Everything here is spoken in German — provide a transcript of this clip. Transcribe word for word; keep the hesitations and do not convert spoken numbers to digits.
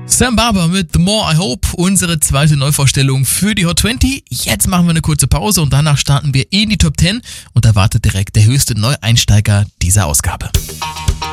Sam Barber mit The More I Hope, unsere zweite Neuvorstellung für die Hot zwanzig. Jetzt machen wir eine kurze Pause und danach starten wir in die Top zehn und da wartet direkt der höchste Neueinsteiger dieser Ausgabe.